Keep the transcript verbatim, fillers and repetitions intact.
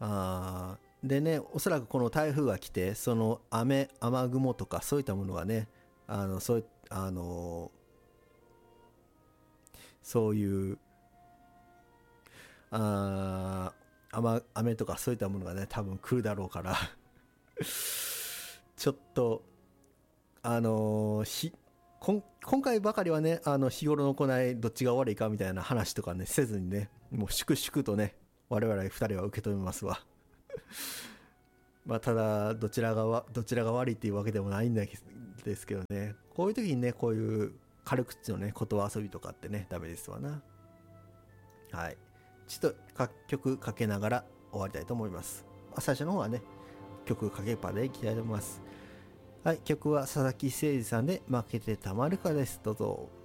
あーでね、おそらくこの台風が来て、その雨雨雲とかそういったものがね、あのそういあのそういうあー雨雨とかそういったものがね多分来るだろうからちょっとあのーひこん今回ばかりはね、あの日頃の行いどっちが悪いかみたいな話とかねせずにね、もう粛々とね我々ふたりは受け止めますわ。まあただどちらがわどちらが悪いっていうわけでもないんですけどね、こういう時にねこういう軽口のね言葉遊びとかってねダメですわな。はい、ちょっと各曲かけながら終わりたいと思います。まあ最初の方はね曲かけっぱでいきたいと思います。はい、曲は佐々木誠二さんで負けてたまるかです。どうぞ。